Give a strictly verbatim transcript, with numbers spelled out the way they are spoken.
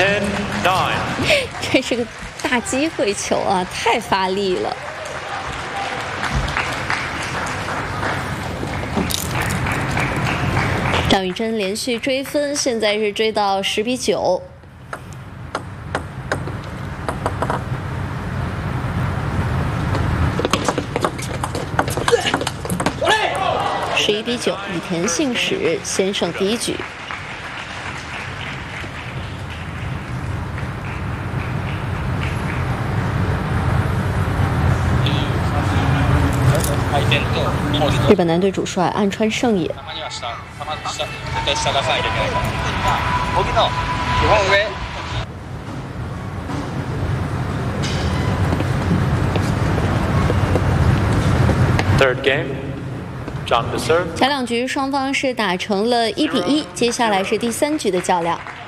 ten nine。 这是个大机会球啊，太发力了。张雨臻连续追分，现在是追到十比九。十一比九，羽田信史先胜第一局。日本男队主帅岸川圣也。 Third game, John to serve. 前两局双方是打成了一比一，接下来是第三局的较量。